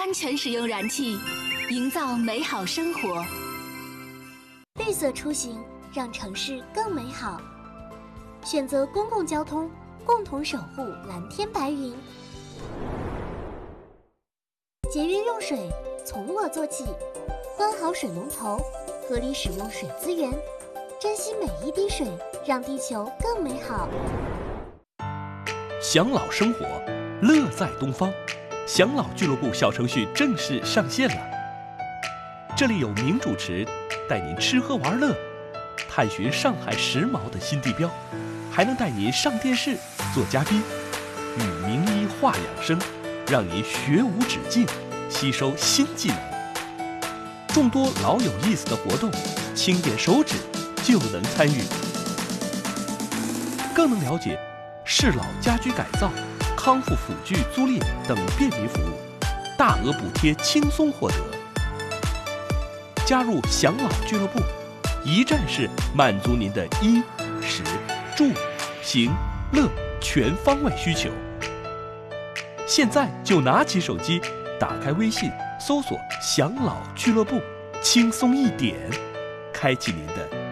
安全使用燃气，营造美好生活。 绿色出行，让城市更美好。选择公共交通，共同守护蓝天白云。节约用水，从我做起。关好水龙头，合理使用水资源，珍惜每一滴水，让地球更美好。 享老生活，乐在东方。享老俱乐部小程序正式上线了。这里有名主持带您吃喝玩乐，探寻上海时髦的新地标，还能带您上电视做嘉宾，与名医话养生，让您学无止境，吸收新技能。众多老有意思的活动，轻点手指就能参与，更能了解适老家居改造、康复辅具租赁等便民服务，大额补贴轻松获得。加入享老俱乐部，一站式满足您的衣、食、住、行、乐全方位需求。现在就拿起手机，打开微信，搜索享老俱乐部，轻松一点，开启您的